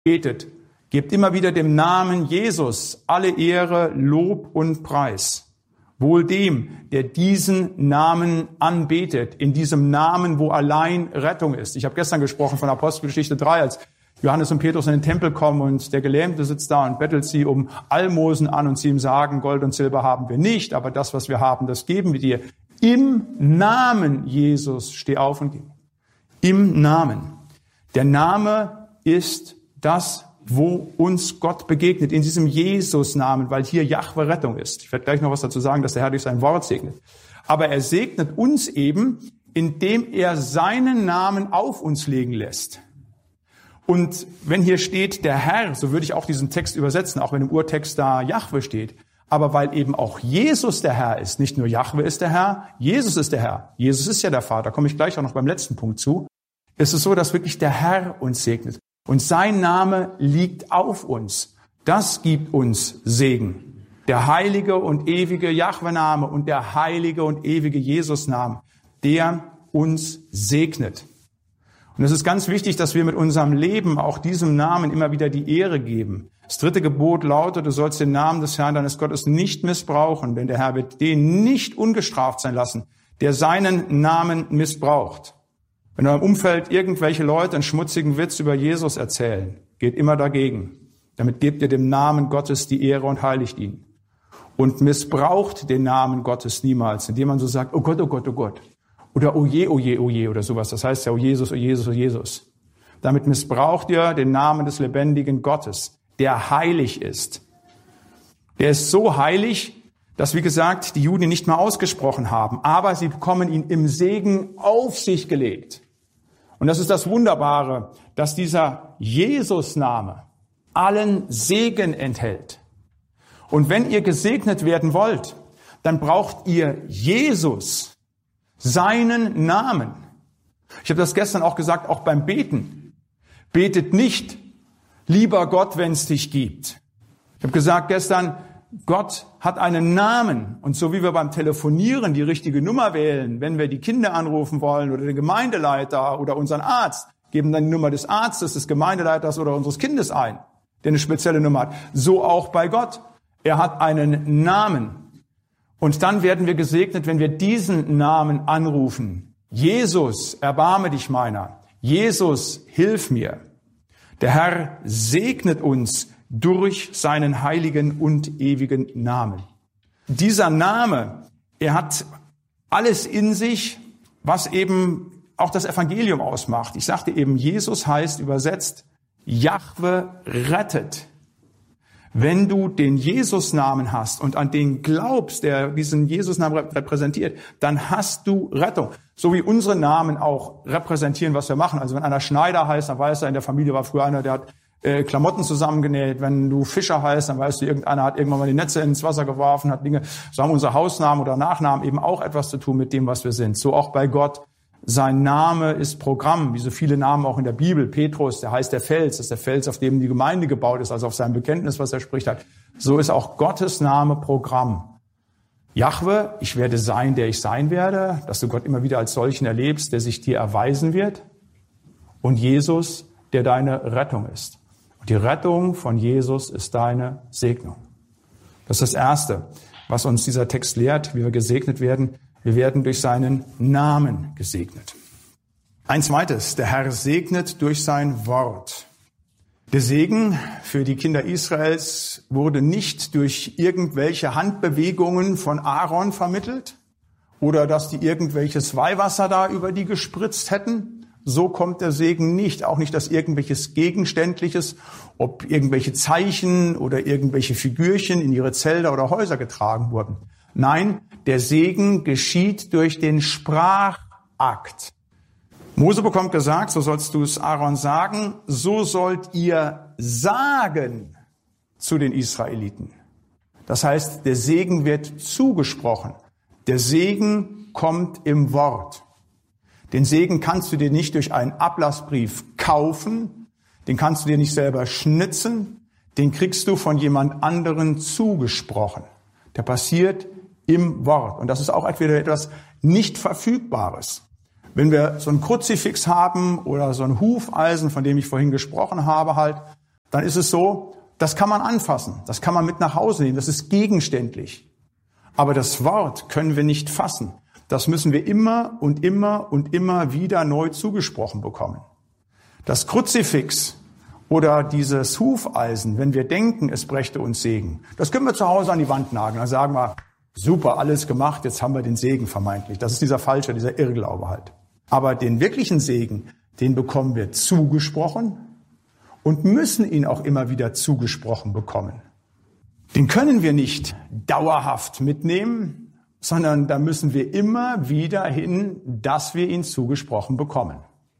betet, gebt immer wieder dem Namen Jesus alle Ehre, Lob und Preis. Wohl dem, der diesen Namen anbetet, in diesem Namen, wo allein Rettung ist. Ich habe gestern gesprochen von Apostelgeschichte 3, als Johannes und Petrus in den Tempel kommen und der Gelähmte sitzt da und bettelt sie um Almosen an und sie ihm sagen, Gold und Silber haben wir nicht, aber das, was wir haben, das geben wir dir. Im Namen Jesus, steh auf und geh. Im Namen. Der Name ist das, wo uns Gott begegnet, in diesem Jesus-Namen, weil hier Jahwe Rettung ist. Ich werde gleich noch was dazu sagen, dass der Herr durch sein Wort segnet. Aber er segnet uns eben, indem er seinen Namen auf uns legen lässt. Und wenn hier steht der Herr, so würde ich auch diesen Text übersetzen, auch wenn im Urtext da Jahwe steht. Aber weil eben auch Jesus der Herr ist, nicht nur Jahwe ist der Herr, Jesus ist der Herr. Jesus ist ja der Vater, komme ich gleich auch noch beim letzten Punkt zu. Es ist so, dass wirklich der Herr uns segnet. Und sein Name liegt auf uns. Das gibt uns Segen. Der heilige und ewige Jahwe-Name und der heilige und ewige Jesus-Name, der uns segnet. Und es ist ganz wichtig, dass wir mit unserem Leben auch diesem Namen immer wieder die Ehre geben. Das 3. Gebot lautet, du sollst den Namen des Herrn deines Gottes nicht missbrauchen, denn der Herr wird den nicht ungestraft sein lassen, der seinen Namen missbraucht. Wenn in eurem Umfeld irgendwelche Leute einen schmutzigen Witz über Jesus erzählen, geht immer dagegen. Damit gebt ihr dem Namen Gottes die Ehre und heiligt ihn. Und missbraucht den Namen Gottes niemals, indem man so sagt, oh Gott, oh Gott, oh Gott. Oder oh je, oh je, oh je oder sowas. Das heißt ja, oh Jesus, oh Jesus, oh Jesus. Damit missbraucht ihr den Namen des lebendigen Gottes, der heilig ist. Der ist so heilig, dass, wie gesagt, die Juden ihn nicht mehr ausgesprochen haben. Aber sie bekommen ihn im Segen auf sich gelegt. Und das ist das Wunderbare, dass dieser Jesus-Name allen Segen enthält. Und wenn ihr gesegnet werden wollt, dann braucht ihr Jesus, seinen Namen. Ich habe das gestern auch gesagt, auch beim Beten. Betet nicht, lieber Gott, wenn es dich gibt. Ich habe gesagt gestern, Gott hat einen Namen. Und so wie wir beim Telefonieren die richtige Nummer wählen, wenn wir die Kinder anrufen wollen oder den Gemeindeleiter oder unseren Arzt, geben dann die Nummer des Arztes, des Gemeindeleiters oder unseres Kindes ein, der eine spezielle Nummer hat. So auch bei Gott. Er hat einen Namen. Und dann werden wir gesegnet, wenn wir diesen Namen anrufen. Jesus, erbarme dich meiner. Jesus, hilf mir. Der Herr segnet uns durch seinen heiligen und ewigen Namen. Dieser Name, er hat alles in sich, was eben auch das Evangelium ausmacht. Ich sagte eben, Jesus heißt übersetzt, Jahwe rettet. Wenn du den Jesus-Namen hast und an den glaubst, der diesen Jesus-Namen repräsentiert, dann hast du Rettung. So wie unsere Namen auch repräsentieren, was wir machen. Also wenn einer Schneider heißt, dann weiß er, in der Familie war früher einer, der hat Klamotten zusammengenäht. Wenn du Fischer heißt, dann weißt du, irgendeiner hat irgendwann mal die Netze ins Wasser geworfen, hat Dinge. So haben unsere Hausnamen oder Nachnamen eben auch etwas zu tun mit dem, was wir sind. So auch bei Gott. Sein Name ist Programm, wie so viele Namen auch in der Bibel. Petrus, der heißt der Fels, das ist der Fels, auf dem die Gemeinde gebaut ist, also auf seinem Bekenntnis, was er spricht hat. So ist auch Gottes Name Programm. Jahwe, ich werde sein, der ich sein werde, dass du Gott immer wieder als solchen erlebst, der sich dir erweisen wird. Und Jesus, der deine Rettung ist. Und die Rettung von Jesus ist deine Segnung. Das ist das Erste, was uns dieser Text lehrt, wie wir gesegnet werden. Wir werden durch seinen Namen gesegnet. Ein zweites, der Herr segnet durch sein Wort. Der Segen für die Kinder Israels wurde nicht durch irgendwelche Handbewegungen von Aaron vermittelt oder dass die irgendwelches Weihwasser da über die gespritzt hätten. So kommt der Segen nicht, auch nicht, dass irgendwelches Gegenständliches, ob irgendwelche Zeichen oder irgendwelche Figürchen in ihre Zelter oder Häuser getragen wurden. Nein, der Segen geschieht durch den Sprachakt. Mose bekommt gesagt, so sollst du es Aaron sagen, so sollt ihr sagen zu den Israeliten. Das heißt, der Segen wird zugesprochen. Der Segen kommt im Wort. Den Segen kannst du dir nicht durch einen Ablassbrief kaufen, den kannst du dir nicht selber schnitzen, den kriegst du von jemand anderen zugesprochen. Der passiert im Wort. Und das ist auch wieder etwas nicht Verfügbares. Wenn wir so ein Kruzifix haben oder so ein Hufeisen, von dem ich vorhin gesprochen habe, halt, dann ist es so, das kann man anfassen, das kann man mit nach Hause nehmen, das ist gegenständlich. Aber das Wort können wir nicht fassen. Das müssen wir immer und immer und immer wieder neu zugesprochen bekommen. Das Kruzifix oder dieses Hufeisen, wenn wir denken, es brächte uns Segen, das können wir zu Hause an die Wand nageln. Dann sagen wir, super, alles gemacht, jetzt haben wir den Segen vermeintlich. Das ist dieser Irrglaube halt. Aber den wirklichen Segen, den bekommen wir zugesprochen und müssen ihn auch immer wieder zugesprochen bekommen. Den können wir nicht dauerhaft mitnehmen, sondern da müssen wir immer wieder hin, dass wir ihn zugesprochen bekommen.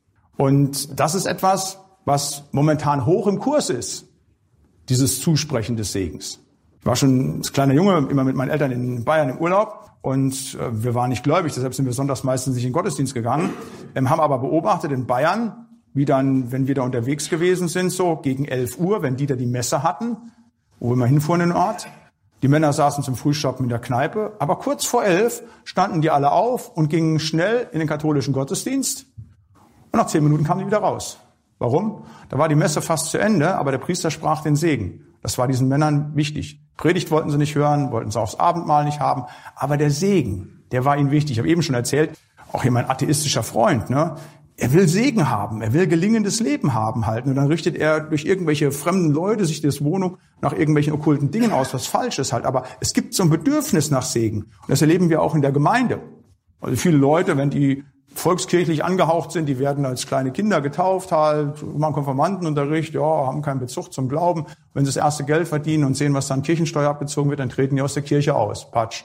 Und das ist etwas, was momentan hoch im Kurs ist, dieses Zusprechen des Segens. Ich war schon als kleiner Junge immer mit meinen Eltern in Bayern im Urlaub und wir waren nicht gläubig, deshalb sind wir sonntags meistens nicht in den Gottesdienst gegangen, haben aber beobachtet in Bayern, wie dann, wenn wir da unterwegs gewesen sind, so gegen 11 Uhr, wenn die da die Messe hatten, wo wir mal hinfuhren in den Ort, die Männer saßen zum Frühstoppen in der Kneipe, aber kurz vor 11 standen die alle auf und gingen schnell in den katholischen Gottesdienst und nach 10 Minuten kamen die wieder raus. Warum? Da war die Messe fast zu Ende, aber der Priester sprach den Segen. Das war diesen Männern wichtig. Predigt wollten sie nicht hören, wollten sie auch das Abendmahl nicht haben, aber der Segen, der war ihnen wichtig. Ich habe eben schon erzählt, auch hier mein atheistischer Freund, ne? Er will Segen haben, er will gelingendes Leben haben halt. Und dann richtet er durch irgendwelche fremden Leute sich das Wohnung nach irgendwelchen okkulten Dingen aus, was falsch ist halt. Aber es gibt so ein Bedürfnis nach Segen. Und das erleben wir auch in der Gemeinde. Also viele Leute, wenn die volkskirchlich angehaucht sind, die werden als kleine Kinder getauft halt, machen Konfirmandenunterricht, ja, haben keinen Bezug zum Glauben. Wenn sie das erste Geld verdienen und sehen, was dann Kirchensteuer abgezogen wird, dann treten die aus der Kirche aus. Patsch.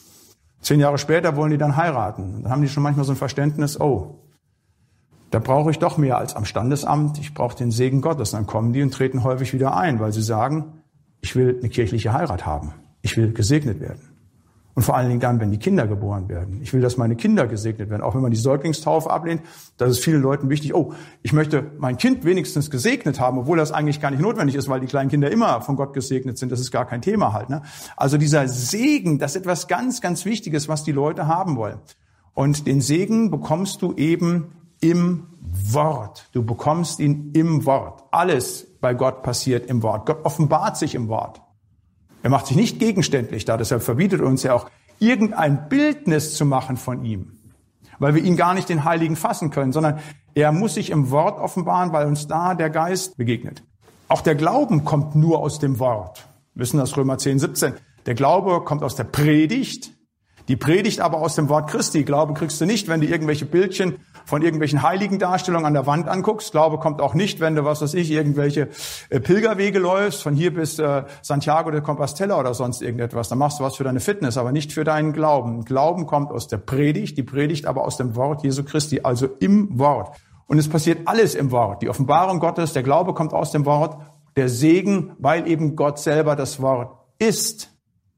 10 Jahre später wollen die dann heiraten. Dann haben die schon manchmal so ein Verständnis, oh, da brauche ich doch mehr als am Standesamt. Ich brauche den Segen Gottes. Dann kommen die und treten häufig wieder ein, weil sie sagen, ich will eine kirchliche Heirat haben. Ich will gesegnet werden. Und vor allen Dingen dann, wenn die Kinder geboren werden. Ich will, dass meine Kinder gesegnet werden. Auch wenn man die Säuglingstaufe ablehnt, das ist vielen Leuten wichtig. Oh, ich möchte mein Kind wenigstens gesegnet haben, obwohl das eigentlich gar nicht notwendig ist, weil die kleinen Kinder immer von Gott gesegnet sind. Das ist gar kein Thema halt, ne? Also dieser Segen, das ist etwas ganz, ganz Wichtiges, was die Leute haben wollen. Und den Segen bekommst du eben im Wort. Du bekommst ihn im Wort. Alles bei Gott passiert im Wort. Gott offenbart sich im Wort. Er macht sich nicht gegenständlich da, deshalb verbietet uns ja auch, irgendein Bildnis zu machen von ihm, weil wir ihn gar nicht den Heiligen fassen können, sondern er muss sich im Wort offenbaren, weil uns da der Geist begegnet. Auch der Glauben kommt nur aus dem Wort. Wir wissen das Römer 10, 17. Der Glaube kommt aus der Predigt, die Predigt aber aus dem Wort Christi. Glaube kriegst du nicht, wenn du irgendwelche Bildchen von irgendwelchen Heiligendarstellungen an der Wand anguckst. Glaube kommt auch nicht, wenn du, irgendwelche Pilgerwege läufst, von hier bis Santiago de Compostela oder sonst irgendetwas. Dann machst du was für deine Fitness, aber nicht für deinen Glauben. Glauben kommt aus der Predigt, die Predigt aber aus dem Wort Jesu Christi, also im Wort. Und es passiert alles im Wort. Die Offenbarung Gottes, der Glaube kommt aus dem Wort, der Segen, weil eben Gott selber das Wort ist.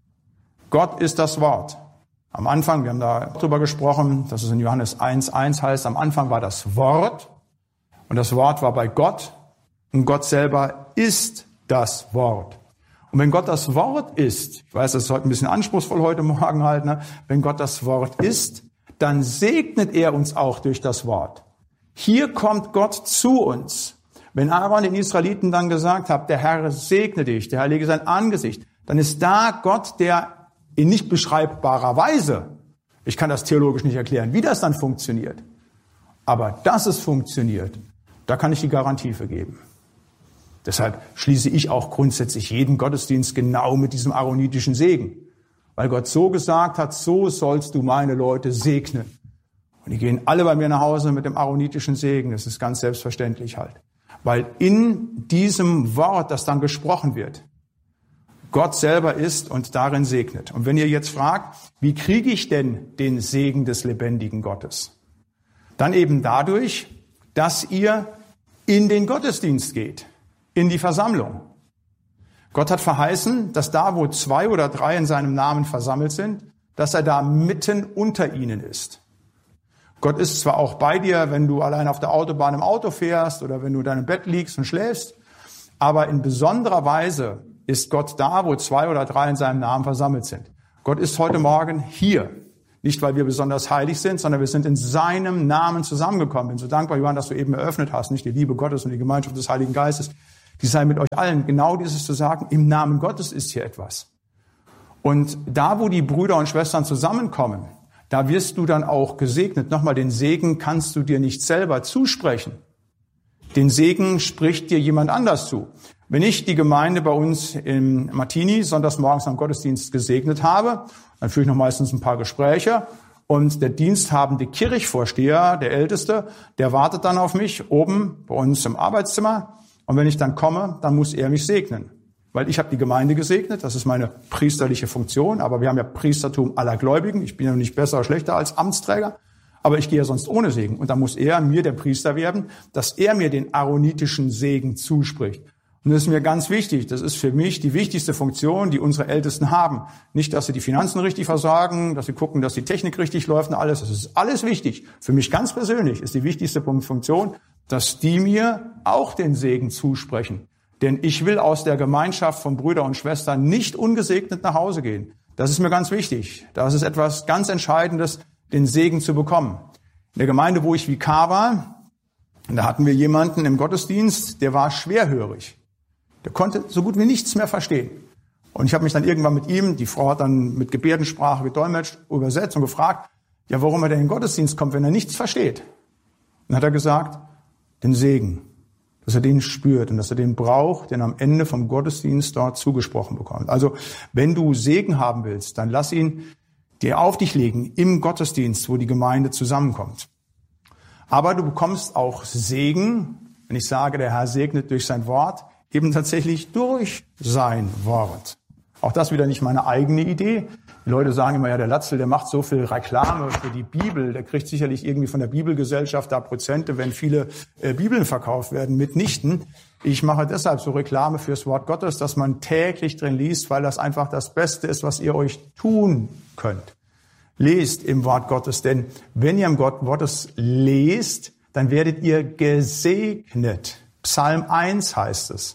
Gott ist das Wort. Am Anfang, wir haben da drüber gesprochen, dass es in Johannes 1,1 heißt, am Anfang war das Wort und das Wort war bei Gott und Gott selber ist das Wort. Und wenn Gott das Wort ist, ich weiß, das ist heute ein bisschen anspruchsvoll heute Morgen halt, ne? Wenn Gott das Wort ist, dann segnet er uns auch durch das Wort. Hier kommt Gott zu uns. Wenn Aaron den Israeliten dann gesagt hat, der Herr segne dich, der Herr lege sein Angesicht, dann ist da Gott, der in nicht beschreibbarer Weise, ich kann das theologisch nicht erklären, wie das dann funktioniert, aber dass es funktioniert, da kann ich die Garantie für geben. Deshalb schließe ich auch grundsätzlich jeden Gottesdienst genau mit diesem aaronitischen Segen, weil Gott so gesagt hat, so sollst du meine Leute segnen. Und die gehen alle bei mir nach Hause mit dem aaronitischen Segen, das ist ganz selbstverständlich halt, weil in diesem Wort, das dann gesprochen wird, Gott selber ist und darin segnet. Und wenn ihr jetzt fragt, wie kriege ich denn den Segen des lebendigen Gottes? Dann eben dadurch, dass ihr in den Gottesdienst geht, in die Versammlung. Gott hat verheißen, dass da, wo 2 oder 3 in seinem Namen versammelt sind, dass er da mitten unter ihnen ist. Gott ist zwar auch bei dir, wenn du allein auf der Autobahn im Auto fährst oder wenn du in deinem Bett liegst und schläfst, aber in besonderer Weise ist Gott da, wo 2 oder 3 in seinem Namen versammelt sind. Gott ist heute Morgen hier. Nicht, weil wir besonders heilig sind, sondern wir sind in seinem Namen zusammengekommen. Bin so dankbar, Johann, dass du eben eröffnet hast. Nicht die Liebe Gottes und die Gemeinschaft des Heiligen Geistes, Sie sei mit euch allen. Genau dieses zu sagen, im Namen Gottes ist hier etwas. Und da, wo die Brüder und Schwestern zusammenkommen, da wirst du dann auch gesegnet. Nochmal, den Segen kannst du dir nicht selber zusprechen. Den Segen spricht dir jemand anders zu. Wenn ich die Gemeinde bei uns in Martini sonntags morgens am Gottesdienst gesegnet habe, dann führe ich noch meistens ein paar Gespräche. Und der diensthabende Kirchvorsteher, der Älteste, der wartet dann auf mich oben bei uns im Arbeitszimmer. Und wenn ich dann komme, dann muss er mich segnen. Weil ich habe die Gemeinde gesegnet, das ist meine priesterliche Funktion. Aber wir haben ja Priestertum aller Gläubigen. Ich bin ja nicht besser oder schlechter als Amtsträger. Aber ich gehe ja sonst ohne Segen. Und dann muss er mir der Priester werden, dass er mir den aaronitischen Segen zuspricht. Und das ist mir ganz wichtig. Das ist für mich die wichtigste Funktion, die unsere Ältesten haben. Nicht, dass sie die Finanzen richtig versorgen, dass sie gucken, dass die Technik richtig läuft und alles. Das ist alles wichtig. Für mich ganz persönlich ist die wichtigste Funktion, dass die mir auch den Segen zusprechen. Denn ich will aus der Gemeinschaft von Brüdern und Schwestern nicht ungesegnet nach Hause gehen. Das ist mir ganz wichtig. Das ist etwas ganz Entscheidendes, den Segen zu bekommen. In der Gemeinde, wo ich Vikar war, da hatten wir jemanden im Gottesdienst, der war schwerhörig. Der konnte so gut wie nichts mehr verstehen. Und ich habe mich dann irgendwann mit ihm, die Frau hat dann mit Gebärdensprache gedolmetscht, übersetzt und gefragt, ja, warum er denn in den Gottesdienst kommt, wenn er nichts versteht. Und dann hat er gesagt, den Segen, dass er den spürt und dass er den braucht, den am Ende vom Gottesdienst dort zugesprochen bekommt. Also wenn du Segen haben willst, dann lass ihn dir auf dich legen im Gottesdienst, wo die Gemeinde zusammenkommt. Aber du bekommst auch Segen, wenn ich sage, der Herr segnet durch sein Wort, eben tatsächlich durch sein Wort. Auch das wieder nicht meine eigene Idee. Die Leute sagen immer, ja, der Latzel, der macht so viel Reklame für die Bibel. Der kriegt sicherlich irgendwie von der Bibelgesellschaft da Prozente, wenn viele Bibeln verkauft werden. Mitnichten. Ich mache deshalb so Reklame fürs Wort Gottes, dass man täglich drin liest, weil das einfach das Beste ist, was ihr euch tun könnt. Lest im Wort Gottes, denn wenn ihr im Wort Gottes lest, dann werdet ihr gesegnet. Psalm 1 heißt es.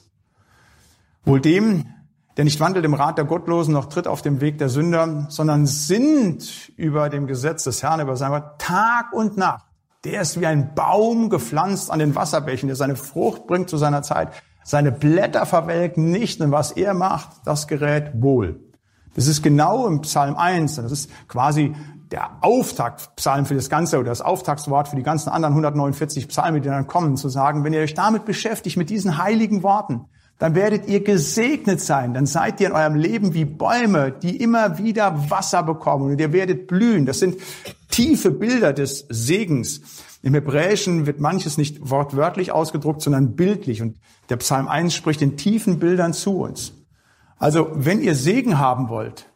Wohl dem, der nicht wandelt im Rat der Gottlosen, noch tritt auf dem Weg der Sünder, sondern sinnt über dem Gesetz des Herrn, über sein Wort, Tag und Nacht. Der ist wie ein Baum gepflanzt an den Wasserbächen, der seine Frucht bringt zu seiner Zeit. Seine Blätter verwelken nicht, und was er macht, das gerät wohl. Das ist genau im Psalm 1, das ist quasi der Auftaktpsalm für das Ganze oder das Auftaktswort für die ganzen anderen 149 Psalme, die dann kommen, zu sagen, wenn ihr euch damit beschäftigt, mit diesen heiligen Worten, dann werdet ihr gesegnet sein. Dann seid ihr in eurem Leben wie Bäume, die immer wieder Wasser bekommen und ihr werdet blühen. Das sind tiefe Bilder des Segens. Im Hebräischen wird manches nicht wortwörtlich ausgedruckt, sondern bildlich. Und der Psalm 1 spricht in tiefen Bildern zu uns. Also, wenn ihr Segen haben wollt,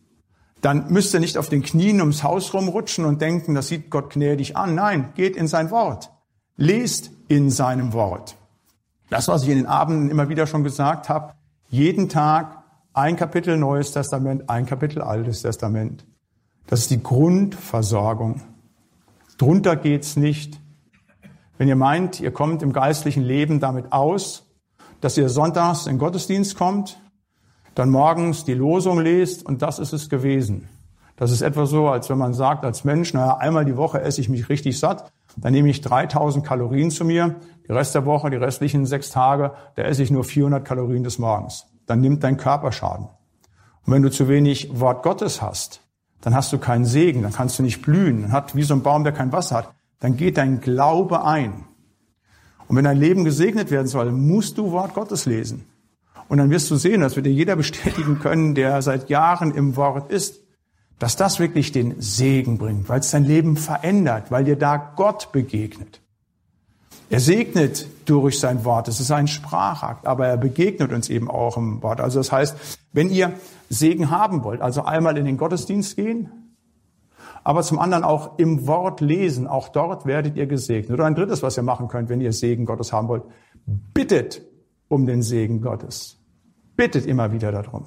dann müsst ihr nicht auf den Knien ums Haus rumrutschen und denken, das sieht Gott gnädig an. Nein, geht in sein Wort. Lest in seinem Wort. Das, was ich in den Abenden immer wieder schon gesagt habe, jeden Tag ein Kapitel Neues Testament, ein Kapitel Altes Testament. Das ist die Grundversorgung. Drunter geht's nicht. Wenn ihr meint, ihr kommt im geistlichen Leben damit aus, dass ihr sonntags in den Gottesdienst kommt, dann morgens die Losung lest und das ist es gewesen. Das ist etwa so, als wenn man sagt als Mensch, naja, einmal die Woche esse ich mich richtig satt, dann nehme ich 3000 Kalorien zu mir, die Rest der Woche, die restlichen 6 Tage, da esse ich nur 400 Kalorien des Morgens. Dann nimmt dein Körper Schaden. Und wenn du zu wenig Wort Gottes hast, dann hast du keinen Segen, dann kannst du nicht blühen, dann hat wie so ein Baum, der kein Wasser hat, dann geht dein Glaube ein. Und wenn dein Leben gesegnet werden soll, musst du Wort Gottes lesen. Und dann wirst du sehen, das wird dir jeder bestätigen können, der seit Jahren im Wort ist, dass das wirklich den Segen bringt, weil es dein Leben verändert, weil dir da Gott begegnet. Er segnet durch sein Wort, es ist ein Sprachakt, aber er begegnet uns eben auch im Wort. Also das heißt, wenn ihr Segen haben wollt, also einmal in den Gottesdienst gehen, aber zum anderen auch im Wort lesen, auch dort werdet ihr gesegnet. Oder ein drittes, was ihr machen könnt, wenn ihr Segen Gottes haben wollt, bittet um den Segen Gottes. Bittet immer wieder darum.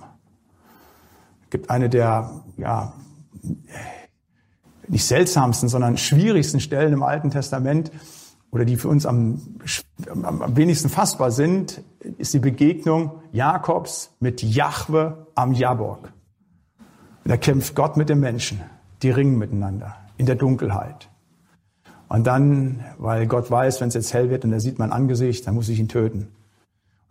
Es gibt eine der, nicht seltsamsten, sondern schwierigsten Stellen im Alten Testament, oder die für uns am wenigsten fassbar sind, ist die Begegnung Jakobs mit Jahwe am Jabok. Da kämpft Gott mit dem Menschen. Die ringen miteinander in der Dunkelheit. Und dann, weil Gott weiß, wenn es jetzt hell wird und er sieht mein Angesicht, dann muss ich ihn töten.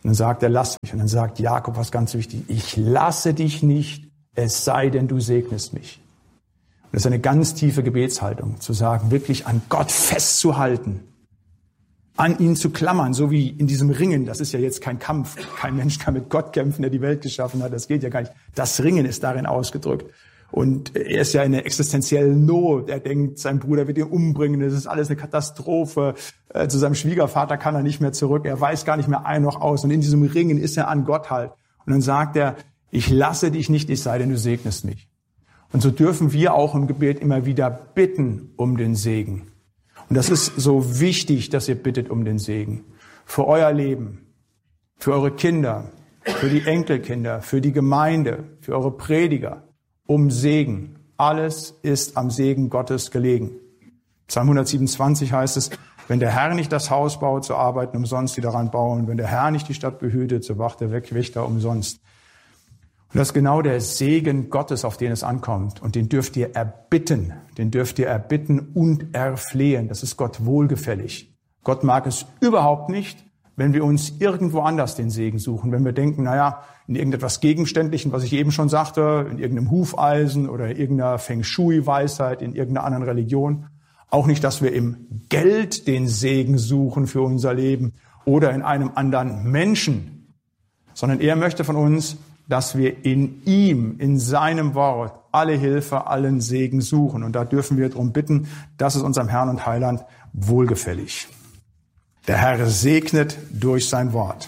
Und dann sagt er, lass mich. Und dann sagt Jakob was ganz wichtig. Ich lasse dich nicht, es sei denn, du segnest mich. Und das ist eine ganz tiefe Gebetshaltung, zu sagen, wirklich an Gott festzuhalten, an ihn zu klammern, so wie in diesem Ringen. Das ist ja jetzt kein Kampf. Kein Mensch kann mit Gott kämpfen, der die Welt geschaffen hat. Das geht ja gar nicht. Das Ringen ist darin ausgedrückt. Und er ist ja in einer existenziellen Not. Er denkt, sein Bruder wird ihn umbringen. Das ist alles eine Katastrophe. Zu seinem Schwiegervater kann er nicht mehr zurück. Er weiß gar nicht mehr ein noch aus. Und in diesem Ringen ist er an Gott halt. Und dann sagt er, ich lasse dich nicht, es sei denn, du segnest mich. Und so dürfen wir auch im Gebet immer wieder bitten um den Segen. Und das ist so wichtig, dass ihr bittet um den Segen. Für euer Leben, für eure Kinder, für die Enkelkinder, für die Gemeinde, für eure Prediger. Um Segen. Alles ist am Segen Gottes gelegen. Psalm 127 heißt es, wenn der Herr nicht das Haus baut, so arbeiten umsonst die daran bauen. Wenn der Herr nicht die Stadt behütet, so wacht der Wächter umsonst. Und das ist genau der Segen Gottes, auf den es ankommt. Und den dürft ihr erbitten. Den dürft ihr erbitten und erflehen. Das ist Gott wohlgefällig. Gott mag es überhaupt nicht, wenn wir uns irgendwo anders den Segen suchen. Wenn wir denken, in irgendetwas Gegenständlichen, was ich eben schon sagte, in irgendeinem Hufeisen oder in irgendeiner Feng Shui-Weisheit, in irgendeiner anderen Religion. Auch nicht, dass wir im Geld den Segen suchen für unser Leben oder in einem anderen Menschen, sondern er möchte von uns, dass wir in ihm, in seinem Wort, alle Hilfe, allen Segen suchen. Und da dürfen wir darum bitten, das ist unserem Herrn und Heiland wohlgefällig. Der Herr segnet durch sein Wort.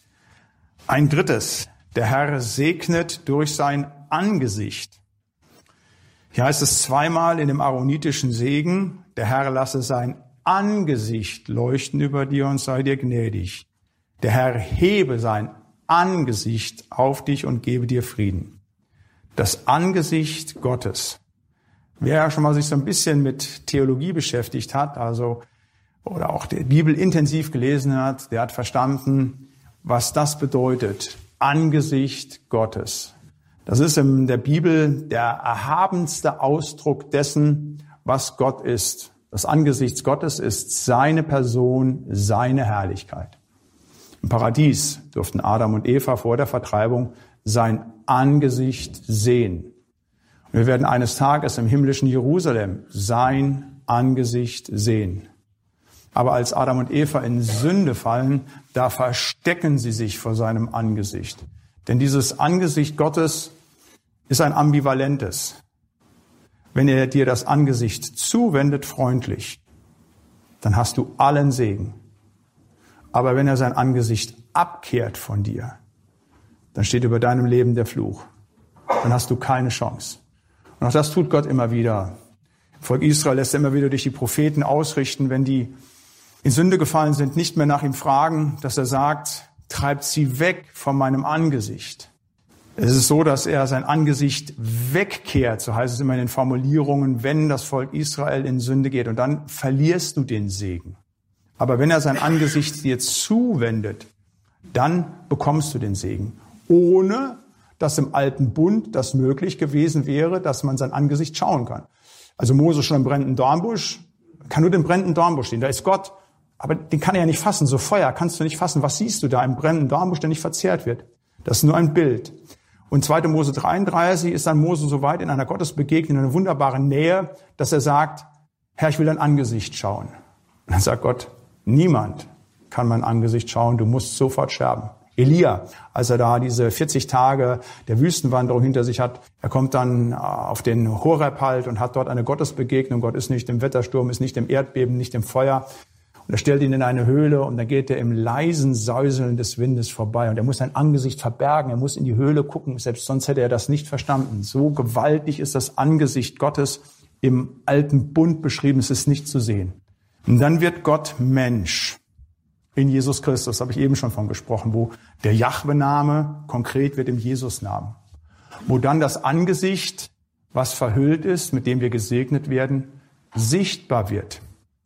Ein drittes, der Herr segnet durch sein Angesicht. Hier heißt es zweimal in dem aaronitischen Segen, der Herr lasse sein Angesicht leuchten über dir und sei dir gnädig. Der Herr hebe sein Angesicht auf dich und gebe dir Frieden. Das Angesicht Gottes. Wer schon mal sich so ein bisschen mit Theologie beschäftigt hat, oder auch die Bibel intensiv gelesen hat, der hat verstanden, was das bedeutet. Angesicht Gottes. Das ist in der Bibel der erhabenste Ausdruck dessen, was Gott ist. Das Angesicht Gottes ist seine Person, seine Herrlichkeit. Im Paradies durften Adam und Eva vor der Vertreibung sein Angesicht sehen. Wir werden eines Tages im himmlischen Jerusalem sein Angesicht sehen. Aber als Adam und Eva in Sünde fallen, da verstecken sie sich vor seinem Angesicht. Denn dieses Angesicht Gottes ist ein ambivalentes. Wenn er dir das Angesicht zuwendet, freundlich, dann hast du allen Segen. Aber wenn er sein Angesicht abkehrt von dir, dann steht über deinem Leben der Fluch. Dann hast du keine Chance. Und auch das tut Gott immer wieder. Im Volk Israel lässt er immer wieder durch die Propheten ausrichten, wenn die in Sünde gefallen sind, nicht mehr nach ihm fragen, dass er sagt, treibt sie weg von meinem Angesicht. Es ist so, dass er sein Angesicht wegkehrt, so heißt es immer in den Formulierungen, wenn das Volk Israel in Sünde geht. Und dann verlierst du den Segen. Aber wenn er sein Angesicht dir zuwendet, dann bekommst du den Segen. Ohne, dass im alten Bund das möglich gewesen wäre, dass man sein Angesicht schauen kann. Also Mose schon im brennenden Dornbusch, kann nur den brennenden Dornbusch sehen, da ist Gott. Aber den kann er ja nicht fassen. So Feuer kannst du nicht fassen. Was siehst du da im brennenden Dornbusch, der nicht verzehrt wird? Das ist nur ein Bild. Und 2. Mose 33 ist dann Mose so weit in einer Gottesbegegnung, in einer wunderbaren Nähe, dass er sagt, Herr, ich will dein Angesicht schauen. Und dann sagt Gott, niemand kann mein Angesicht schauen, du musst sofort sterben. Elia, als er da diese 40 Tage der Wüstenwanderung hinter sich hat, er kommt dann auf den Horeb halt und hat dort eine Gottesbegegnung. Gott ist nicht im Wettersturm, ist nicht im Erdbeben, nicht im Feuer. Und er stellt ihn in eine Höhle und dann geht er im leisen Säuseln des Windes vorbei. Und er muss sein Angesicht verbergen, er muss in die Höhle gucken, selbst sonst hätte er das nicht verstanden. So gewaltig ist das Angesicht Gottes im alten Bund beschrieben, es ist nicht zu sehen. Und dann wird Gott Mensch in Jesus Christus, habe ich eben schon von gesprochen, wo der Jahwe-Name konkret wird im Jesus-Namen. Wo dann das Angesicht, was verhüllt ist, mit dem wir gesegnet werden, sichtbar wird.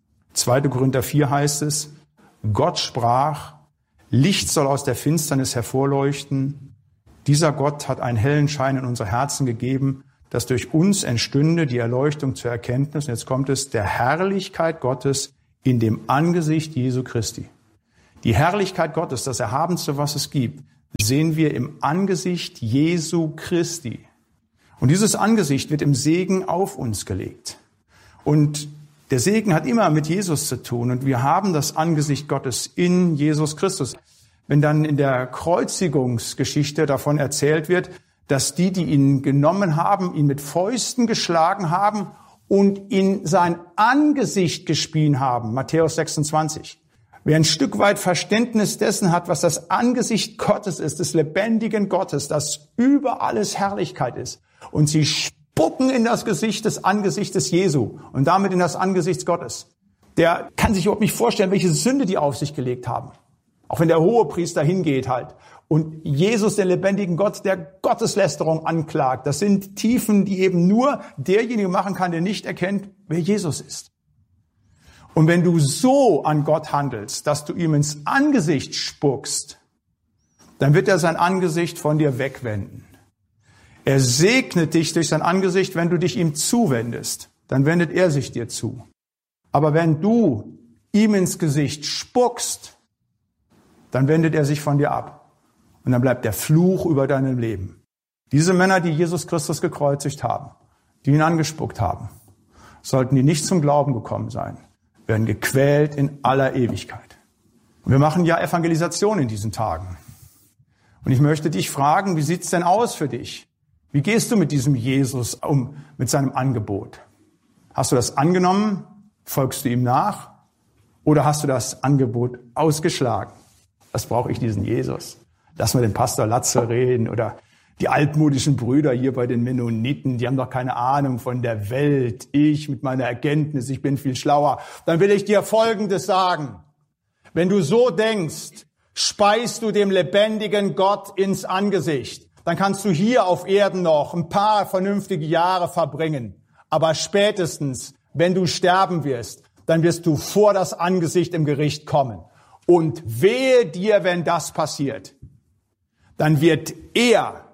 2. Korinther 4 heißt es, Gott sprach, Licht soll aus der Finsternis hervorleuchten. Dieser Gott hat einen hellen Schein in unsere Herzen gegeben, dass durch uns entstünde die Erleuchtung zur Erkenntnis, und jetzt kommt es, der Herrlichkeit Gottes in dem Angesicht Jesu Christi. Die Herrlichkeit Gottes, das Erhabenste, was es gibt, sehen wir im Angesicht Jesu Christi. Und dieses Angesicht wird im Segen auf uns gelegt. Und der Segen hat immer mit Jesus zu tun. Und wir haben das Angesicht Gottes in Jesus Christus. Wenn dann in der Kreuzigungsgeschichte davon erzählt wird, dass die ihn genommen haben, ihn mit Fäusten geschlagen haben und in sein Angesicht gespien haben, Matthäus 26. Wer ein Stück weit Verständnis dessen hat, was das Angesicht Gottes ist, des lebendigen Gottes, das über alles Herrlichkeit ist, und sie spucken in das Gesicht des Angesichtes Jesu und damit in das Angesicht Gottes, der kann sich überhaupt nicht vorstellen, welche Sünde die auf sich gelegt haben. Auch wenn der Hohepriester hingeht halt und Jesus, den lebendigen Gott, der Gotteslästerung anklagt. Das sind Tiefen, die eben nur derjenige machen kann, der nicht erkennt, wer Jesus ist. Und wenn du so an Gott handelst, dass du ihm ins Angesicht spuckst, dann wird er sein Angesicht von dir wegwenden. Er segnet dich durch sein Angesicht, wenn du dich ihm zuwendest. Dann wendet er sich dir zu. Aber wenn du ihm ins Gesicht spuckst, dann wendet er sich von dir ab. Und dann bleibt der Fluch über deinem Leben. Diese Männer, die Jesus Christus gekreuzigt haben, die ihn angespuckt haben, sollten die nicht zum Glauben gekommen sein, werden gequält in aller Ewigkeit. Und wir machen ja Evangelisation in diesen Tagen. Und ich möchte dich fragen, wie sieht's denn aus für dich? Wie gehst du mit diesem Jesus um, mit seinem Angebot? Hast du das angenommen? Folgst du ihm nach? Oder hast du das Angebot ausgeschlagen? Was brauche ich diesen Jesus? Lass mal den Pastor Latze reden oder die altmodischen Brüder hier bei den Mennoniten, die haben doch keine Ahnung von der Welt. Ich mit meiner Erkenntnis, ich bin viel schlauer. Dann will ich dir Folgendes sagen. Wenn du so denkst, speist du dem lebendigen Gott ins Angesicht. Dann kannst du hier auf Erden noch ein paar vernünftige Jahre verbringen. Aber spätestens, wenn du sterben wirst, dann wirst du vor das Angesicht im Gericht kommen. Und wehe dir, wenn das passiert. Dann wird er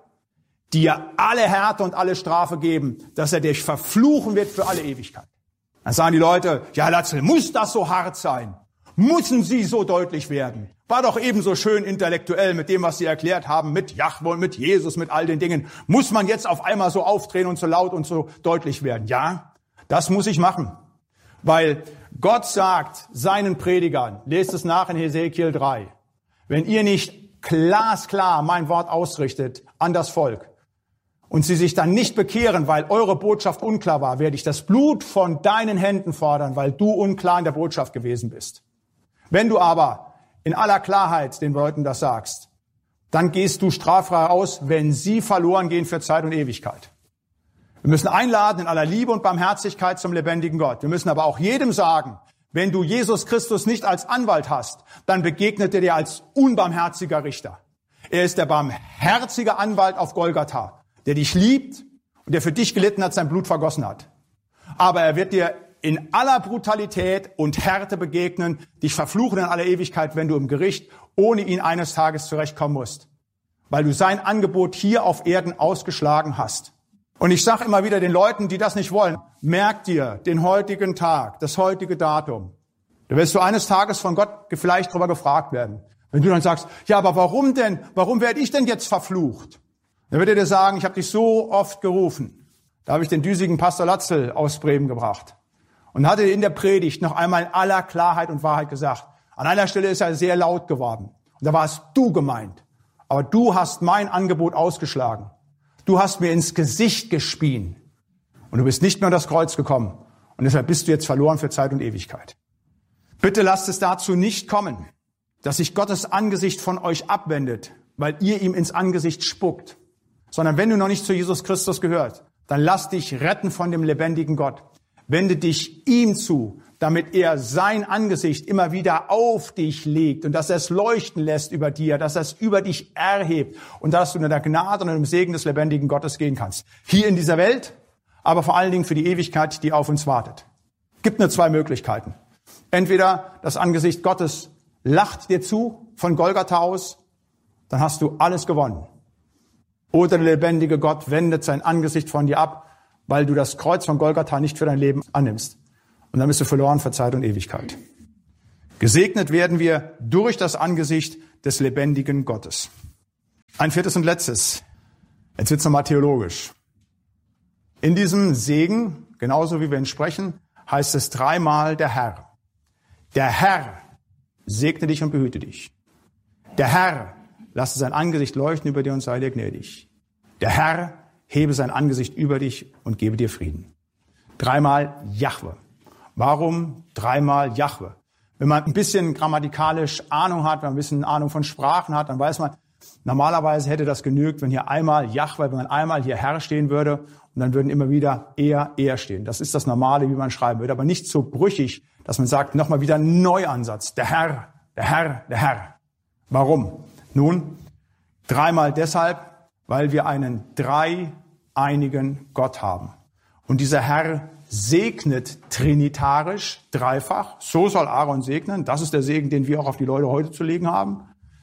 dir alle Härte und alle Strafe geben, dass er dich verfluchen wird für alle Ewigkeit. Dann sagen die Leute, ja Latzel, muss das so hart sein? Müssen sie so deutlich werden? War doch ebenso schön intellektuell mit dem, was sie erklärt haben, mit Jahwe und mit Jesus, mit all den Dingen. Muss man jetzt auf einmal so aufdrehen und so laut und so deutlich werden? Ja, das muss ich machen. Weil Gott sagt seinen Predigern, lest es nach in Hesekiel 3, wenn ihr nicht glasklar mein Wort ausrichtet an das Volk und sie sich dann nicht bekehren, weil eure Botschaft unklar war, werde ich das Blut von deinen Händen fordern, weil du unklar in der Botschaft gewesen bist. Wenn du aber in aller Klarheit den Leuten das sagst, dann gehst du straffrei aus, wenn sie verloren gehen für Zeit und Ewigkeit. Wir müssen einladen in aller Liebe und Barmherzigkeit zum lebendigen Gott. Wir müssen aber auch jedem sagen, wenn du Jesus Christus nicht als Anwalt hast, dann begegnet er dir als unbarmherziger Richter. Er ist der barmherzige Anwalt auf Golgatha, der dich liebt und der für dich gelitten hat, sein Blut vergossen hat. Aber er wird dir in aller Brutalität und Härte begegnen, dich verfluchen in aller Ewigkeit, wenn du im Gericht ohne ihn eines Tages zurechtkommen musst, weil du sein Angebot hier auf Erden ausgeschlagen hast. Und ich sage immer wieder den Leuten, die das nicht wollen, merk dir den heutigen Tag, das heutige Datum. Da wirst du eines Tages von Gott vielleicht darüber gefragt werden. Wenn du dann sagst, ja, aber warum denn? Warum werde ich denn jetzt verflucht? Dann wird er dir sagen, ich habe dich so oft gerufen. Da habe ich den düsigen Pastor Latzel aus Bremen gebracht. Und hatte in der Predigt noch einmal in aller Klarheit und Wahrheit gesagt, an einer Stelle ist er sehr laut geworden. Und da warst du gemeint. Aber du hast mein Angebot ausgeschlagen. Du hast mir ins Gesicht gespien. Und du bist nicht mehr an das Kreuz gekommen. Und deshalb bist du jetzt verloren für Zeit und Ewigkeit. Bitte lasst es dazu nicht kommen, dass sich Gottes Angesicht von euch abwendet, weil ihr ihm ins Angesicht spuckt. Sondern wenn du noch nicht zu Jesus Christus gehörst, dann lass dich retten von dem lebendigen Gott. Wende dich ihm zu, damit er sein Angesicht immer wieder auf dich legt und dass er es leuchten lässt über dir, dass er es über dich erhebt und dass du in der Gnade und im Segen des lebendigen Gottes gehen kannst. Hier in dieser Welt, aber vor allen Dingen für die Ewigkeit, die auf uns wartet. Gibt nur zwei Möglichkeiten. Entweder das Angesicht Gottes lacht dir zu von Golgatha aus, dann hast du alles gewonnen. Oder der lebendige Gott wendet sein Angesicht von dir ab, weil du das Kreuz von Golgatha nicht für dein Leben annimmst. Und dann bist du verloren für Zeit und Ewigkeit. Gesegnet werden wir durch das Angesicht des lebendigen Gottes. Ein viertes und letztes. Jetzt wird's nochmal theologisch. In diesem Segen, genauso wie wir ihn sprechen, heißt es dreimal der Herr. Der Herr segne dich und behüte dich. Der Herr lasse sein Angesicht leuchten über dir und sei dir gnädig. Der Herr hebe sein Angesicht über dich und gebe dir Frieden. Dreimal Jahwe. Warum dreimal Jahwe? Wenn man ein bisschen grammatikalisch Ahnung hat, wenn man ein bisschen Ahnung von Sprachen hat, dann weiß man, normalerweise hätte das genügt, wenn hier einmal Jahwe, wenn man einmal hier Herr stehen würde und dann würden immer wieder er stehen. Das ist das Normale, wie man schreiben würde, aber nicht so brüchig, dass man sagt, nochmal wieder ein Neuansatz. Der Herr, der Herr, der Herr. Warum? Nun, dreimal deshalb, weil wir einen dreieinigen Gott haben. Und dieser Herr segnet trinitarisch, dreifach. So soll Aaron segnen. Das ist der Segen, den wir auch auf die Leute heute zu legen haben.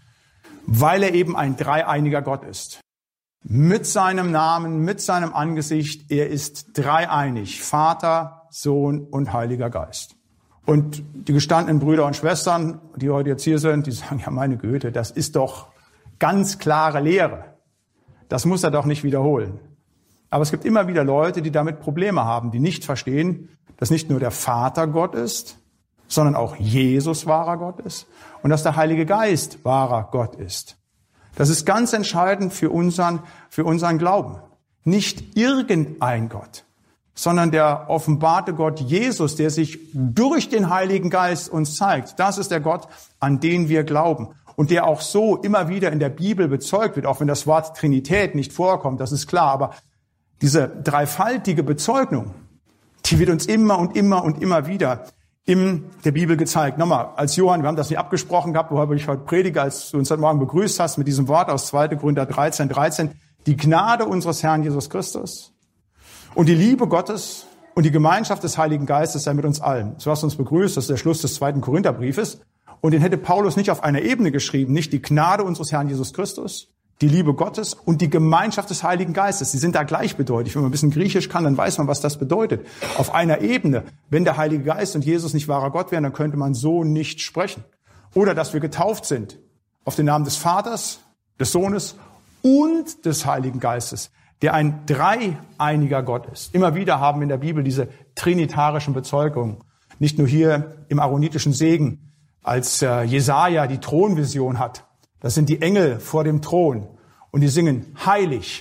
Weil er eben ein dreieiniger Gott ist. Mit seinem Namen, mit seinem Angesicht. Er ist dreieinig. Vater, Sohn und Heiliger Geist. Und die gestandenen Brüder und Schwestern, die heute jetzt hier sind, die sagen, ja meine Güte, das ist doch ganz klare Lehre. Das muss er doch nicht wiederholen. Aber es gibt immer wieder Leute, die damit Probleme haben, die nicht verstehen, dass nicht nur der Vater Gott ist, sondern auch Jesus wahrer Gott ist und dass der Heilige Geist wahrer Gott ist. Das ist ganz entscheidend für unseren Glauben. Nicht irgendein Gott, sondern der offenbarte Gott Jesus, der sich durch den Heiligen Geist uns zeigt. Das ist der Gott, an den wir glauben. Und der auch so immer wieder in der Bibel bezeugt wird, auch wenn das Wort Trinität nicht vorkommt, das ist klar. Aber diese dreifaltige Bezeugung, die wird uns immer und immer und immer wieder in der Bibel gezeigt. Nochmal, als Johann, wir haben das nicht abgesprochen gehabt, worüber ich heute predige, als du uns heute Morgen begrüßt hast mit diesem Wort aus 2. Korinther 13, die Gnade unseres Herrn Jesus Christus und die Liebe Gottes und die Gemeinschaft des Heiligen Geistes sei mit uns allen. So hast du uns begrüßt, das ist der Schluss des 2. Korintherbriefes. Und den hätte Paulus nicht auf einer Ebene geschrieben, nicht die Gnade unseres Herrn Jesus Christus, die Liebe Gottes und die Gemeinschaft des Heiligen Geistes. Sie sind da gleichbedeutend. Wenn man ein bisschen Griechisch kann, dann weiß man, was das bedeutet. Auf einer Ebene. Wenn der Heilige Geist und Jesus nicht wahrer Gott wären, dann könnte man so nicht sprechen. Oder dass wir getauft sind auf den Namen des Vaters, des Sohnes und des Heiligen Geistes, der ein dreieiniger Gott ist. Immer wieder haben wir in der Bibel diese trinitarischen Bezeugungen. Nicht nur hier im aaronitischen Segen, als Jesaja die Thronvision hat. Das sind die Engel vor dem Thron und die singen, heilig,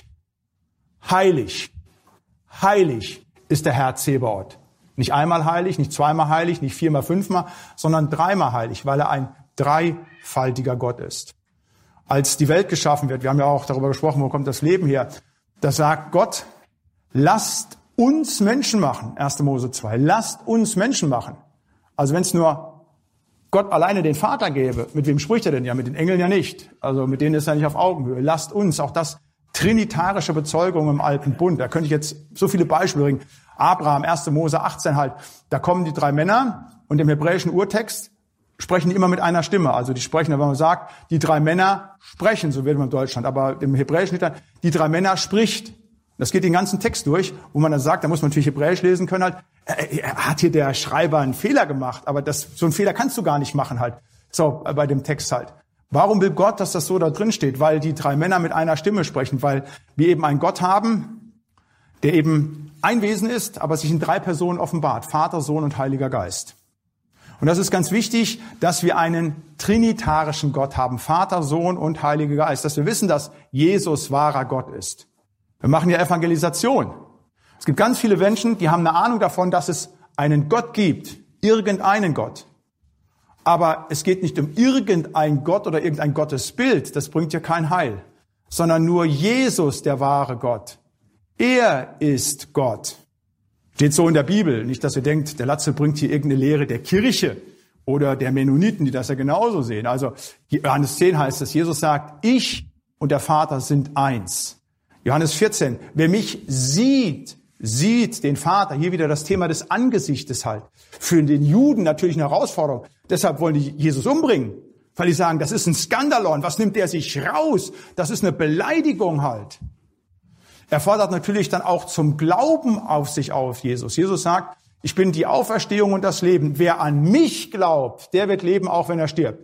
heilig, heilig ist der Herr Zebaoth. Nicht einmal heilig, nicht zweimal heilig, nicht viermal, fünfmal, sondern dreimal heilig, weil er ein dreifaltiger Gott ist. Als die Welt geschaffen wird, wir haben ja auch darüber gesprochen, wo kommt das Leben her, da sagt Gott, lasst uns Menschen machen, 1. Mose 2, lasst uns Menschen machen. Also wenn es nur Gott alleine den Vater gäbe, mit wem spricht er denn? Ja, mit den Engeln ja nicht. Also mit denen ist er nicht auf Augenhöhe. Lasst uns, auch das trinitarische Bezeugung im Alten Bund. Da könnte ich jetzt so viele Beispiele bringen. Abraham, 1. Mose 18 halt. Da kommen die drei Männer und im hebräischen Urtext sprechen die immer mit einer Stimme. Also die sprechen, wenn man sagt, die drei Männer sprechen, so wird man in Deutschland. Aber im Hebräischen steht dann, die drei Männer spricht. Das geht den ganzen Text durch, wo man dann sagt, da muss man natürlich Hebräisch lesen können halt, hat hier der Schreiber einen Fehler gemacht, aber so einen Fehler kannst du gar nicht machen halt, so bei dem Text halt. Warum will Gott, dass das so da drin steht? Weil die drei Männer mit einer Stimme sprechen, weil wir eben einen Gott haben, der eben ein Wesen ist, aber sich in drei Personen offenbart, Vater, Sohn und Heiliger Geist. Und das ist ganz wichtig, dass wir einen trinitarischen Gott haben, Vater, Sohn und Heiliger Geist, dass wir wissen, dass Jesus wahrer Gott ist. Wir machen ja Evangelisation. Es gibt ganz viele Menschen, die haben eine Ahnung davon, dass es einen Gott gibt, irgendeinen Gott. Aber es geht nicht um irgendein Gott oder irgendein Gottesbild, das bringt ja kein Heil, sondern nur Jesus, der wahre Gott. Er ist Gott. Steht so in der Bibel. Nicht, dass ihr denkt, der Latze bringt hier irgendeine Lehre der Kirche oder der Mennoniten, die das ja genauso sehen. Also Johannes 10 heißt es, Jesus sagt, ich und der Vater sind eins. Johannes 14, wer mich sieht, sieht den Vater. Hier wieder das Thema des Angesichtes halt. Für den Juden natürlich eine Herausforderung. Deshalb wollen die Jesus umbringen. Weil die sagen, das ist ein Skandalon. Was nimmt der sich raus? Das ist eine Beleidigung halt. Er fordert natürlich dann auch zum Glauben auf sich auf, Jesus. Jesus sagt, Ich bin die Auferstehung und das Leben. Wer an mich glaubt, der wird leben, auch wenn er stirbt.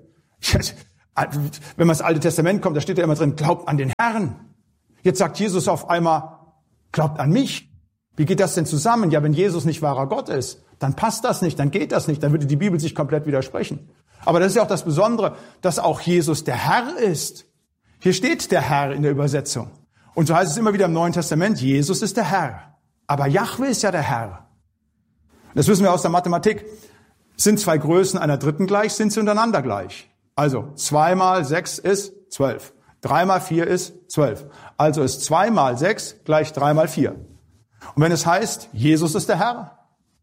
Wenn man ins Alte Testament kommt, da steht ja immer drin, glaubt an den Herrn. Jetzt sagt Jesus auf einmal, glaubt an mich. Wie geht das denn zusammen? Ja, wenn Jesus nicht wahrer Gott ist, dann passt das nicht, dann geht das nicht, dann würde die Bibel sich komplett widersprechen. Aber das ist ja auch das Besondere, dass auch Jesus der Herr ist. Hier steht der Herr in der Übersetzung. Und so heißt es immer wieder im Neuen Testament, Jesus ist der Herr. Aber Jahwe ist ja der Herr. Das wissen wir aus der Mathematik. Sind zwei Größen einer dritten gleich, sind sie untereinander gleich. Also 2 mal 6 ist 12. 3 mal 4 ist 12. Also ist 2 mal 6 gleich 3 mal 4. Und wenn es heißt, Jesus ist der Herr,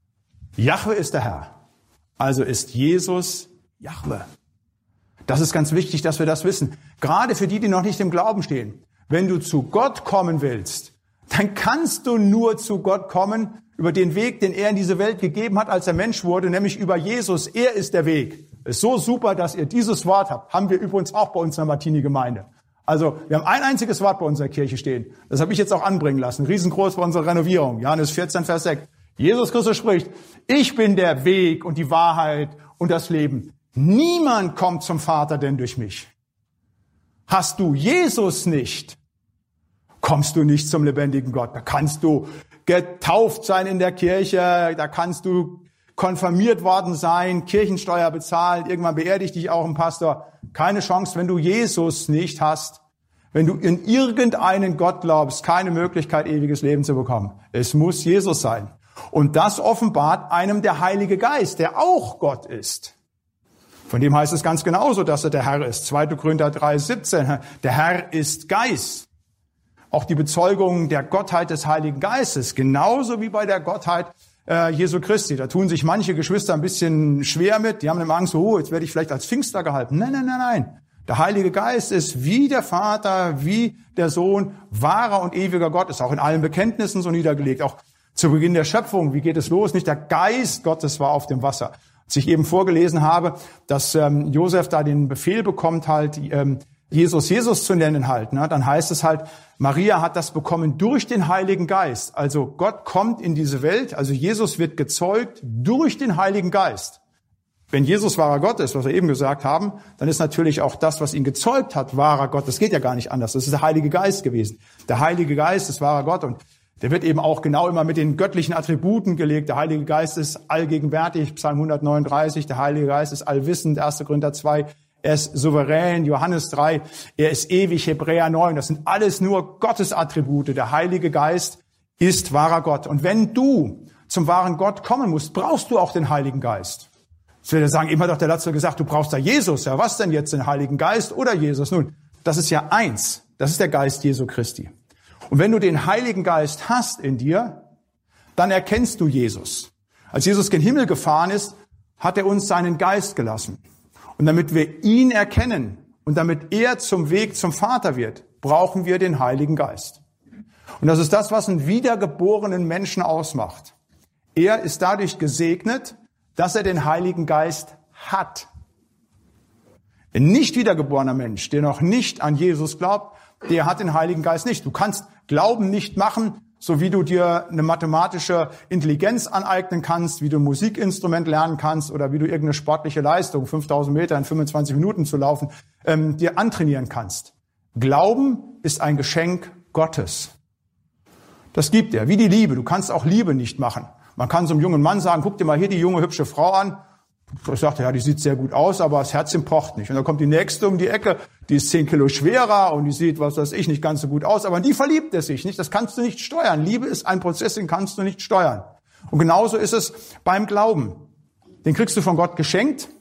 Jahwe ist der Herr, also ist Jesus Jahwe. Das ist ganz wichtig, dass wir das wissen. Gerade für die, die noch nicht im Glauben stehen. Wenn du zu Gott kommen willst, dann kannst du nur zu Gott kommen über den Weg, den er in diese Welt gegeben hat, als er Mensch wurde, nämlich über Jesus. Er ist der Weg. Ist so super, dass ihr dieses Wort habt. Haben wir übrigens auch bei uns in der Martini-Gemeinde. Also wir haben ein einziges Wort bei unserer Kirche stehen. Das habe ich jetzt auch anbringen lassen. Riesengroß bei unserer Renovierung. Johannes 14, Vers 6. Jesus Christus spricht, ich bin der Weg und die Wahrheit und das Leben. Niemand kommt zum Vater denn durch mich. Hast du Jesus nicht, kommst du nicht zum lebendigen Gott. Da kannst du getauft sein in der Kirche, da kannst du konfirmiert worden sein, Kirchensteuer bezahlen, irgendwann beerdigt dich auch ein Pastor. Keine Chance, wenn du Jesus nicht hast, wenn du in irgendeinen Gott glaubst, keine Möglichkeit, ewiges Leben zu bekommen. Es muss Jesus sein. Und das offenbart einem der Heilige Geist, der auch Gott ist. Von dem heißt es ganz genauso, dass er der Herr ist. 2. Korinther 3,17, der Herr ist Geist. Auch die Bezeugung der Gottheit des Heiligen Geistes, genauso wie bei der Gottheit Jesu Christi. Da tun sich manche Geschwister ein bisschen schwer mit. Die haben immer Angst, oh, jetzt werde ich vielleicht als Pfingstler gehalten. Nein, nein, nein, nein. Der Heilige Geist ist wie der Vater, wie der Sohn, wahrer und ewiger Gott, ist auch in allen Bekenntnissen so niedergelegt. Auch zu Beginn der Schöpfung, wie geht es los? Nicht der Geist Gottes war auf dem Wasser. Als ich eben vorgelesen habe, dass Josef da den Befehl bekommt, halt Jesus zu nennen halt, ne? Dann heißt es halt, Maria hat das bekommen durch den Heiligen Geist. Also Gott kommt in diese Welt, also Jesus wird gezeugt durch den Heiligen Geist. Wenn Jesus wahrer Gott ist, was wir eben gesagt haben, dann ist natürlich auch das, was ihn gezeugt hat, wahrer Gott. Das geht ja gar nicht anders. Das ist der Heilige Geist gewesen. Der Heilige Geist ist wahrer Gott und der wird eben auch genau immer mit den göttlichen Attributen gelegt. Der Heilige Geist ist allgegenwärtig, Psalm 139. Der Heilige Geist ist allwissend, 1. Korinther 2. Er ist souverän, Johannes 3. Er ist ewig, Hebräer 9. Das sind alles nur Gottes Attribute. Der Heilige Geist ist wahrer Gott. Und wenn du zum wahren Gott kommen musst, brauchst du auch den Heiligen Geist. Jetzt würde sagen, eben hat doch der Latzo gesagt, du brauchst da Jesus. Ja, was denn jetzt, den Heiligen Geist oder Jesus? Nun, das ist ja eins. Das ist der Geist Jesu Christi. Und wenn du den Heiligen Geist hast in dir, dann erkennst du Jesus. Als Jesus gen Himmel gefahren ist, hat er uns seinen Geist gelassen. Und damit wir ihn erkennen und damit er zum Weg zum Vater wird, brauchen wir den Heiligen Geist. Und das ist das, was einen wiedergeborenen Menschen ausmacht. Er ist dadurch gesegnet, dass er den Heiligen Geist hat. Ein nicht wiedergeborener Mensch, der noch nicht an Jesus glaubt, der hat den Heiligen Geist nicht. Du kannst Glauben nicht machen, so wie du dir eine mathematische Intelligenz aneignen kannst, wie du ein Musikinstrument lernen kannst oder wie du irgendeine sportliche Leistung, 5000 Meter in 25 Minuten zu laufen, dir antrainieren kannst. Glauben ist ein Geschenk Gottes. Das gibt er, wie die Liebe. Du kannst auch Liebe nicht machen. Man kann so einem jungen Mann sagen, guck dir mal hier die junge, hübsche Frau an. Ich sagte, ja, die sieht sehr gut aus, aber das Herzchen pocht nicht. Und dann kommt die nächste um die Ecke, die ist 10 Kilo schwerer und die sieht, was weiß ich, nicht ganz so gut aus. Aber in die verliebt er sich nicht. Das kannst du nicht steuern. Liebe ist ein Prozess, den kannst du nicht steuern. Und genauso ist es beim Glauben. Den kriegst du von Gott geschenkt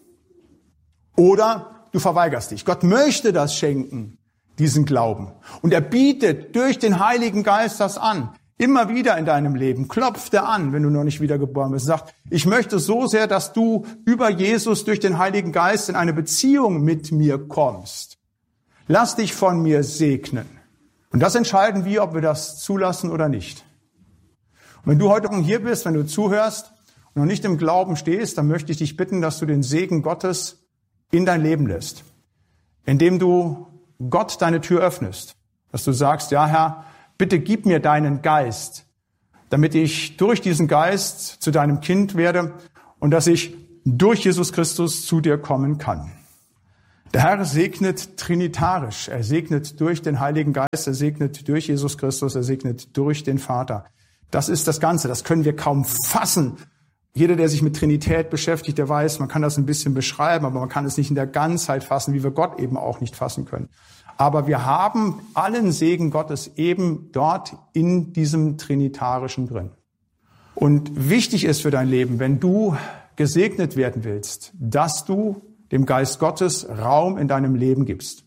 oder du verweigerst dich. Gott möchte das schenken, diesen Glauben. Und er bietet durch den Heiligen Geist das an. Immer wieder in deinem Leben klopft er an, wenn du noch nicht wiedergeboren bist. Sagt, ich möchte so sehr, dass du über Jesus durch den Heiligen Geist in eine Beziehung mit mir kommst. Lass dich von mir segnen. Und das entscheiden wir, ob wir das zulassen oder nicht. Und wenn du heute hier bist, wenn du zuhörst und noch nicht im Glauben stehst, dann möchte ich dich bitten, dass du den Segen Gottes in dein Leben lässt. Indem du Gott deine Tür öffnest. Dass du sagst, ja Herr, bitte gib mir deinen Geist, damit ich durch diesen Geist zu deinem Kind werde und dass ich durch Jesus Christus zu dir kommen kann. Der Herr segnet trinitarisch. Er segnet durch den Heiligen Geist, er segnet durch Jesus Christus, er segnet durch den Vater. Das ist das Ganze, das können wir kaum fassen. Jeder, der sich mit Trinität beschäftigt, der weiß, man kann das ein bisschen beschreiben, aber man kann es nicht in der Ganzheit fassen, wie wir Gott eben auch nicht fassen können. Aber wir haben allen Segen Gottes eben dort in diesem Trinitarischen drin. Und wichtig ist für dein Leben, wenn du gesegnet werden willst, dass du dem Geist Gottes Raum in deinem Leben gibst.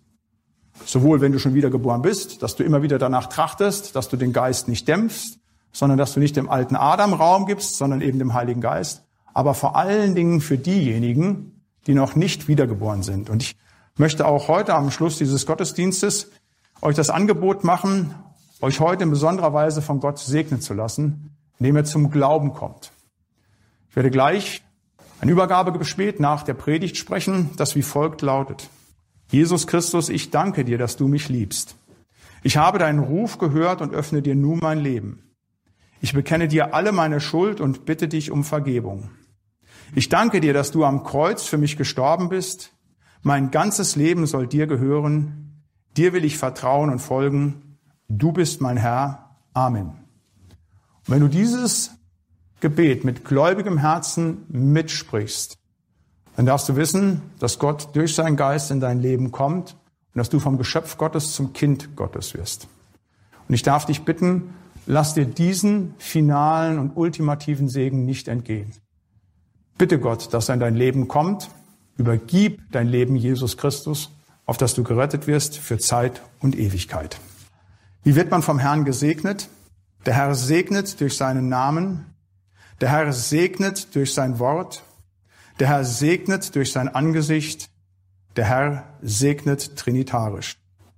Sowohl wenn du schon wiedergeboren bist, dass du immer wieder danach trachtest, dass du den Geist nicht dämpfst, sondern dass du nicht dem alten Adam Raum gibst, sondern eben dem Heiligen Geist. Aber vor allen Dingen für diejenigen, die noch nicht wiedergeboren sind. Und ich möchte auch heute am Schluss dieses Gottesdienstes euch das Angebot machen, euch heute in besonderer Weise von Gott segnen zu lassen, indem ihr zum Glauben kommt. Ich werde gleich ein Übergabegebet nach der Predigt sprechen, das wie folgt lautet. Jesus Christus, ich danke dir, dass du mich liebst. Ich habe deinen Ruf gehört und öffne dir nun mein Leben. Ich bekenne dir alle meine Schuld und bitte dich um Vergebung. Ich danke dir, dass du am Kreuz für mich gestorben bist. Mein ganzes Leben soll dir gehören. Dir will ich vertrauen und folgen. Du bist mein Herr. Amen. Und wenn du dieses Gebet mit gläubigem Herzen mitsprichst, dann darfst du wissen, dass Gott durch seinen Geist in dein Leben kommt und dass du vom Geschöpf Gottes zum Kind Gottes wirst. Und ich darf dich bitten, lass dir diesen finalen und ultimativen Segen nicht entgehen. Bitte Gott, dass er in dein Leben kommt, übergib dein Leben Jesus Christus, auf das du gerettet wirst für Zeit und Ewigkeit. Wie wird man vom Herrn gesegnet? Der Herr segnet durch seinen Namen. Der Herr segnet durch sein Wort. Der Herr segnet durch sein Angesicht. Der Herr segnet trinitarisch.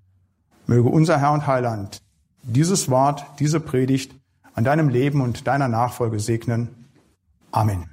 Möge unser Herr und Heiland dieses Wort, diese Predigt an deinem Leben und deiner Nachfolge segnen. Amen.